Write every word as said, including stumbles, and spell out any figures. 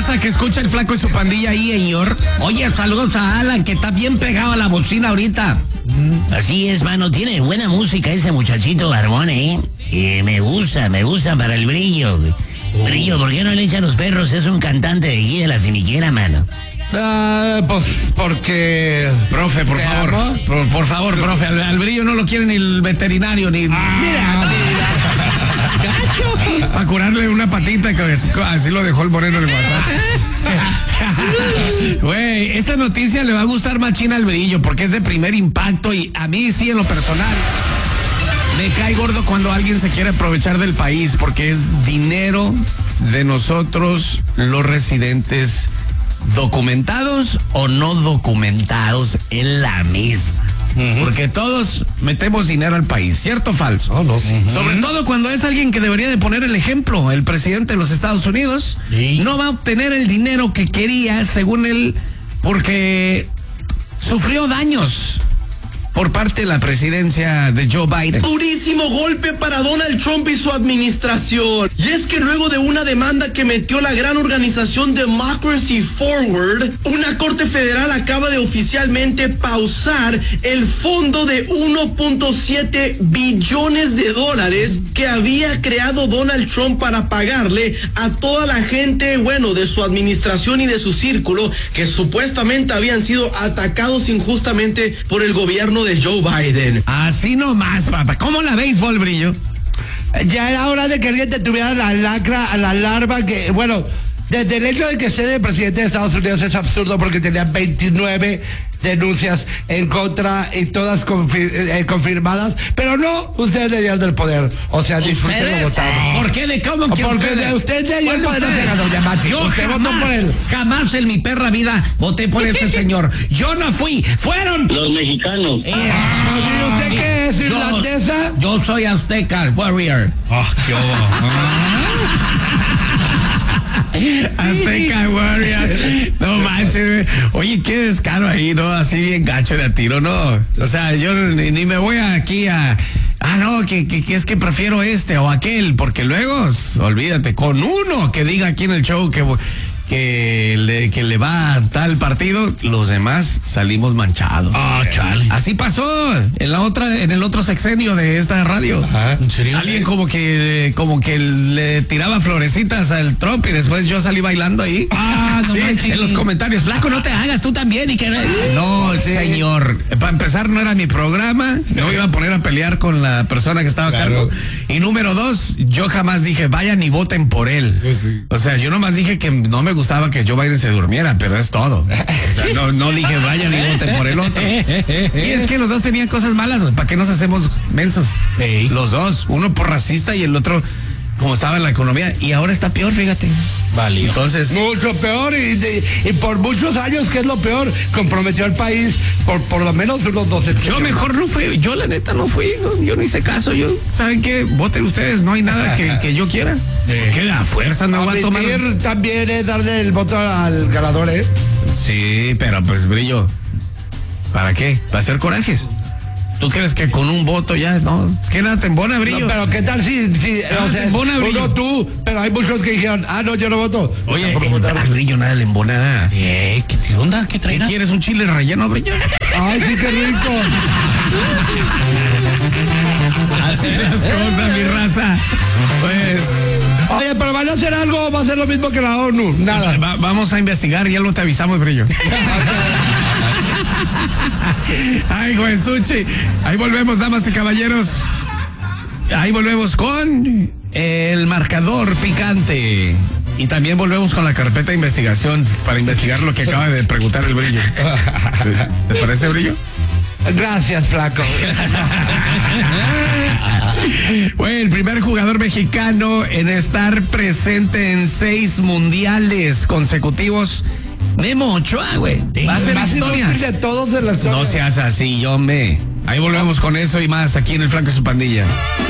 raza que escucha el Flaco y su pandilla ahí, señor. Oye, saludos a Alan, que está bien pegado a la bocina ahorita. Así es, mano, tiene buena música ese muchachito barbón, ¿eh? Eh, me gusta, me gusta para el brillo. Oh. Brillo, ¿por qué no le echan los perros? Es un cantante de aquí de la finiquera, mano. Ah, pues porque... Profe, por favor, por, por favor, profe, al, al brillo no lo quiere ni el veterinario, ni... Ah, mira, gacho. Para curarle una patita, que así lo dejó el moreno en el WhatsApp. Güey, esta noticia le va a gustar machina al brillo, porque es de primer impacto y a mí sí, en lo personal, me cae gordo cuando alguien se quiere aprovechar del país, porque es dinero de nosotros, los residentes documentados o no documentados en la misma. Uh-huh. Porque todos metemos dinero al país, ¿cierto o falso? Oh, no, sí. Uh-huh. Sobre todo cuando es alguien que debería de poner el ejemplo. El presidente de los Estados Unidos sí. no va a obtener el dinero que quería, según él, porque sufrió daños por parte de la presidencia de Joe Biden. Durísimo golpe para Donald Trump y su administración. Y es que luego de una demanda que metió la gran organización Democracy Forward, una corte federal acaba de oficialmente pausar el fondo de uno punto siete billones de dólares que había creado Donald Trump para pagarle a toda la gente, bueno, de su administración y de su círculo, que supuestamente habían sido atacados injustamente por el gobierno de Joe Biden. Así nomás, papá. ¿Cómo la béisbol, brillo? Ya era hora de que alguien te tuviera la lacra, a la larva que, bueno, desde el hecho de que esté de presidente de Estados Unidos es absurdo porque tenía veintinueve denuncias en contra y todas confir, eh, confirmadas, pero no, ustedes le dieron del poder, o sea, disfruten lo votado. ¿Por qué? ¿De cómo que Porque ustedes? de usted ya bueno, el poder usted, de doña Mati. Yo usted jamás, votó por él. Jamás en mi perra vida voté por este señor. Yo no fui, fueron los mexicanos. Eh, ah, ¿Y usted qué es, irlandesa? Yo, yo soy azteca, warrior. Oh, qué Azteca Warrior. No manches. Oye, qué descaro ahí, ¿no? Así bien gacho de a tiro, ¿no? O sea, yo ni, ni me voy aquí a... Ah, no, que, que, que es que prefiero este o aquel, porque luego, olvídate, con uno que diga aquí en el show que... Que le, que le va a tal partido, los demás salimos manchados. Ah, oh, chale. Así pasó en la otra, en el otro sexenio de esta radio. Ajá, ¿en serio? Alguien como que, como que le tiraba florecitas al Trump y después yo salí bailando ahí. Ah, no sí, manches. en los comentarios, flaco, no te hagas tú también y que no, sí. Señor. Para empezar, no era mi programa, no iba a poner a pelear con la persona que estaba a claro. cargo. Y número dos, yo jamás dije vayan y voten por él. Pues sí. O sea, yo nomás dije que no me gustaba que Joe Biden se durmiera, pero es todo. O sea, no, no dije vayan y voten por el otro. Y es que los dos tenían cosas malas, ¿para qué nos hacemos mensos? Hey. Los dos, uno por racista y el otro como estaba en la economía, y ahora está peor, fíjate. Vale. Entonces, mucho peor y, de, y por muchos años, que es lo peor, comprometió al país por por lo menos unos doce. Yo mejor no fui, yo la neta no fui, no, yo no hice caso, yo, ¿saben qué? Voten ustedes, no hay nada que, que yo quiera. Que la fuerza no va a tomar. También es darle el voto al ganador, ¿eh? Sí, pero pues brillo, ¿para qué? ¿Para hacer corajes? ¿Tú crees que con un voto ya, no? Es que nada te embona, brillo. No, pero ¿qué tal si, si ah, o sea, embona, uno tú, pero hay muchos que dijeron, ah, no, yo no voto. Oye, al brillo nada le embona. ¿Qué? ¿Qué onda? ¿Qué traerá? ¿Quieres un chile relleno, brillo? Ay, sí, qué rico. Así las cosas, mi raza. Pues... Oye, pero van a hacer algo, va a ser lo mismo que la ONU. Nada. Va, vamos a investigar, ya lo te avisamos, brillo. Ay, Juesuchi. Ahí volvemos, damas y caballeros. Ahí volvemos con el marcador picante. Y también volvemos con la carpeta de investigación para investigar lo que acaba de preguntar el brillo. ¿Te parece, brillo? Gracias, flaco. Bueno, el primer jugador mexicano en estar presente en seis mundiales consecutivos, Memo Ochoa, güey. Va a ser historia. De todos de la historia. No seas así, hombre. Ahí volvemos con eso y más aquí en el Flaco y su pandilla.